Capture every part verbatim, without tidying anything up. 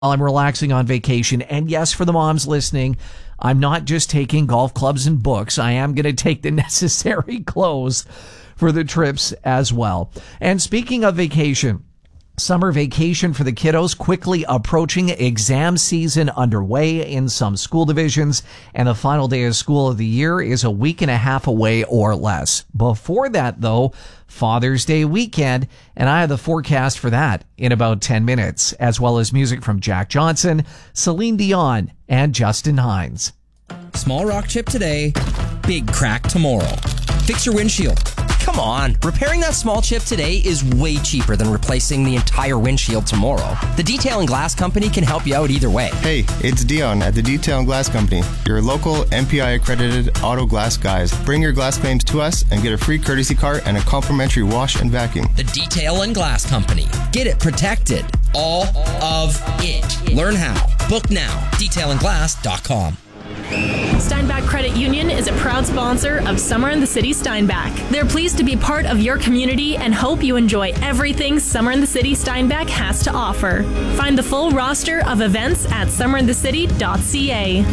while I'm relaxing on vacation. And yes, for the moms listening, I'm not just taking golf clubs and books. I am going to take the necessary clothes for the trips as well. And speaking of vacation, summer vacation for the kiddos quickly approaching, exam season underway in some school divisions, and the final day of school of the year is a week and a half away or less. Before that, though, Father's Day weekend, and I have the forecast for that in about ten minutes, as well as music from Jack Johnson, Celine Dion, and Justin Hines. Small rock chip today, big crack tomorrow. Fix your windshield. Come on, repairing that small chip today is way cheaper than replacing the entire windshield tomorrow. The Detail and Glass Company can help you out either way. Hey, it's Dion at the Detail and Glass Company, your local M P I accredited auto glass guys. Bring your glass claims to us and get a free courtesy car and a complimentary wash and vacuum. The Detail and Glass Company. Get it protected. All of it. Learn how. Book now. detail and glass dot com. Steinbach Credit Union is a proud sponsor of Summer in the City Steinbach. They're pleased to be part of your community and hope you enjoy everything Summer in the City Steinbach has to offer. Find the full roster of events at summer in the city dot c a.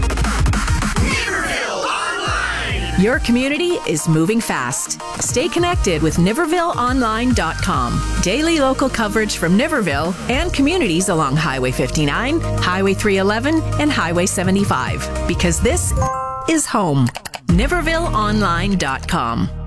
Your community is moving fast. Stay connected with Niverville Online dot com. Daily local coverage from Niverville and communities along Highway fifty-nine, Highway three eleven, and Highway seventy-five. Because this is home. Niverville Online dot com.